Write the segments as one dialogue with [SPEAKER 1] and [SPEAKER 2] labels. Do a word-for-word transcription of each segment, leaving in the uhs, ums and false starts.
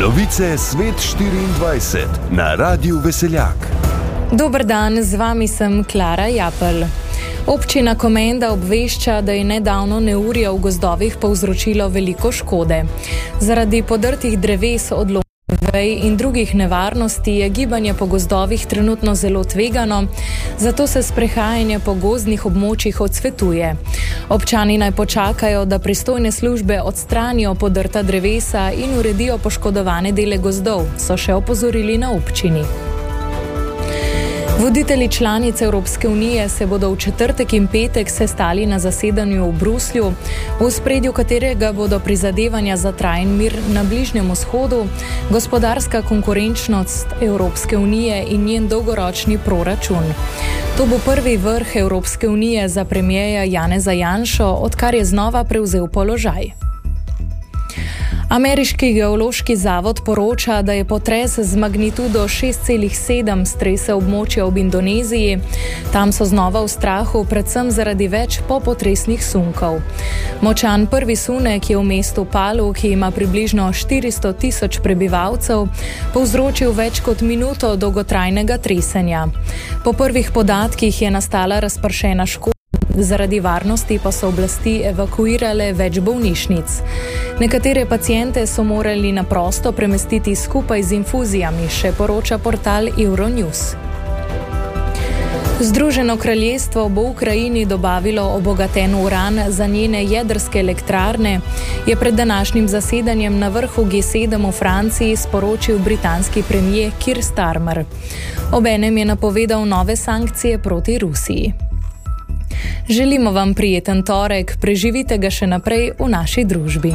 [SPEAKER 1] Novice Svet štiriindvajset na Radiu Veseljak.
[SPEAKER 2] Dober dan, z vami sem Klara Japelj. Občina Komenda obvešča, da je nedavno neurje v gozdovih povzročilo veliko škode. Zaradi podrtih dreves, odlomov vej in drugih nevarnosti je gibanje po gozdovih trenutno zelo tvegano, zato se sprehajanje po gozdnih območjih odsvetuje. Občani naj počakajo, da pristojne službe odstranijo podrta drevesa in uredijo poškodovane dele gozdov, so še opozorili na občini. Voditelji članic Evropske unije se bodo v četrtek in petek sestali na zasedanju v Bruslju, v ospredju katerega bodo prizadevanja za trajen mir na Bližnjem vzhodu, gospodarska konkurenčnost Evropske unije in njen dolgoročni proračun. To bo prvi vrh Evropske unije za premierja Janeza Janšo, odkar je znova prevzel položaj. Ameriški geološki zavod poroča, da je potres z magnitudo šest celih sedem stresel območja v Indoneziji. Tam so znova v strahu, predvsem zaradi več popotresnih sunkov. Močan prvi sunek je v mestu Palu, ki ima približno štiristo tisoč prebivalcev, povzročil več kot minuto dolgotrajnega tresenja. Po prvih podatkih je nastala razpršena škoda. Zaradi varnosti pa so oblasti evakuirale več bolnišnic. Nekatere paciente so morali na prosto premestiti skupaj z infuzijami, še poroča portal Euronews. Združeno kraljestvo bo Ukrajini dobavilo obogaten uran za njene jedrske elektrarne, je pred današnjim zasedanjem na vrhu G sedem v Franciji sporočil britanski premier Keir Starmer. Obenem je napovedal nove sankcije proti Rusiji. Želimo vam prijeten torek, preživite ga še naprej v naši družbi.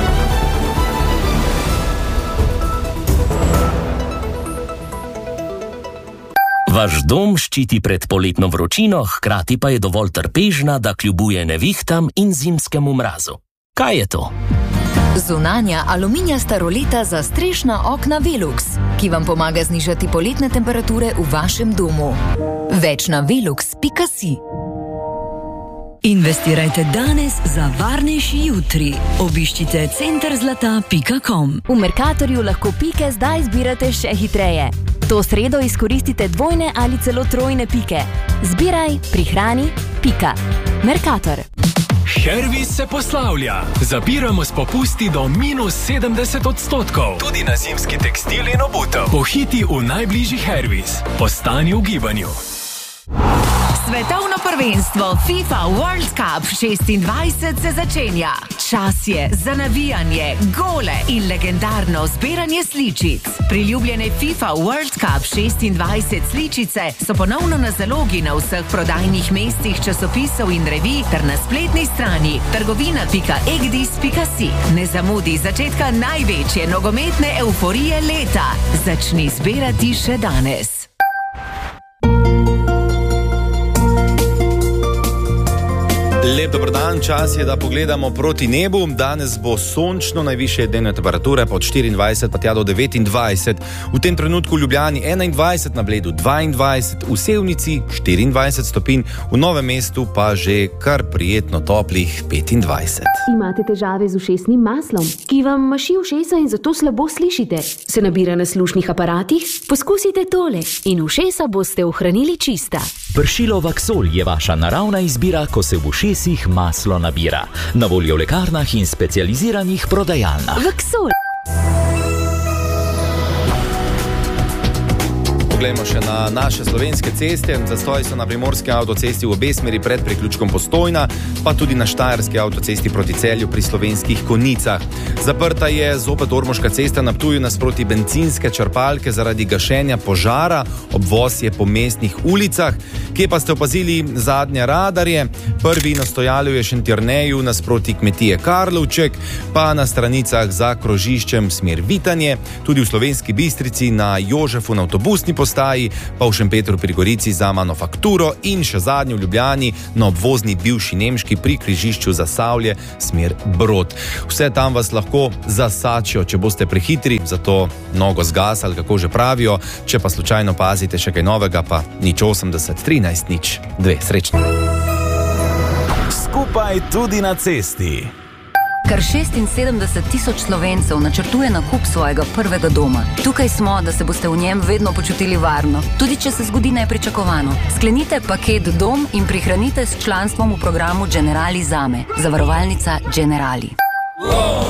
[SPEAKER 3] Vaš dom ščiti pred poletno vročino, hkrati pa je dovolj trpežna, da kljubuje nevihtam in zimskemu mrazu. Kaj je to?
[SPEAKER 4] Zunanja aluminijasta roleta za strešna okna Velux, ki vam pomaga znižati poletne temperature v vašem domu. Več na velux pika si.
[SPEAKER 5] Investirajte danes za varnejši jutri. Obiščite center zlata pika com.
[SPEAKER 6] V Mercatorju lahko pike zdaj zbirate še hitreje. To sredo izkoristite dvojne ali celo trojne pike. Zbiraj, prihrani, pika. Mercator.
[SPEAKER 7] Hervis se poslavlja. Zapiramo s popusti do minus sedemdeset odstotkov. Tudi na zimski tekstil in obutev. Pohiti v najbližji Hervis. Postani v gibanju.
[SPEAKER 8] Svetovno prvenstvo FIFA World Cup šestindvajset se začenja. Čas je za navijanje, gole in legendarno zbiranje sličic. Priljubljene FIFA World Cup šestindvajset sličice so ponovno na zalogi na vseh prodajnih mestih časopisov in revij ter na spletni strani trgovina pika egdis pika si. Ne zamudi začetka največje nogometne euforije leta. Začni zbirati še danes.
[SPEAKER 9] Lep dober dan, čas je, da pogledamo proti nebu. Danes bo sončno, najvišje dnevne temperature pod štiriindvajset pa tja do devetindvajset. V tem trenutku v Ljubljani enaindvajset, na Bledu dvaindvajset, v Sevnici štiriindvajset stopinj, v Novem mestu pa že kar prijetno toplih petindvajset.
[SPEAKER 10] Imate težave z ušesnim maslom, ki vam maši ušesa in zato slabo slišite? Se nabira na slušnih aparatih? Poskusite tole in ušesa boste ohranili čista.
[SPEAKER 11] Pršilo Vaksol je vaša naravna izbira, ko se v ušesih maslo nabira. Na voljo v lekarnah in specializiranih prodajalnah.
[SPEAKER 10] Vaksol.
[SPEAKER 9] Poglejmo še na naše slovenske ceste. Zastoji so na primorski avtocesti v obe smeri pred priključkom Postojna, pa tudi na štajerski avtocesti proti Celju pri Slovenskih Konjicah. Zaprta je zopet Ormoška cesta na Ptuju nasproti bencinske črpalke zaradi gašenja požara. Obvoz je po mestnih ulicah. Kje pa ste opazili zadnje radarje? Prvi na Stojalju je Šentjerneju nasproti kmetije Karlovček, pa na stranicah za krožiščem smer Vitanje, tudi v Slovenski Bistrici na Jožefu na avtobusni postaji, pa v Šempetru pri Gorici za Manufakturo in še zadnji v Ljubljani na obvozni bivši Nemški pri križišču Zasavlje smer Brod. Vse tam vas lahko zasačijo, če boste prehitri, zato nogo zgas ali kako že pravijo. Če pa slučajno pazite še kaj novega, pa nič osemdeset trinajst nič dve. Srečno.
[SPEAKER 12] Skupaj tudi na cesti. Kar šestinsedemdeset tisoč Slovencev načrtuje nakup svojega prvega doma. Tukaj smo, da se boste v njem vedno počutili varno, tudi če se zgodi nepričakovano. Sklenite paket Dom in prihranite s članstvom v programu Generali Zame. Zavarovalnica Generali.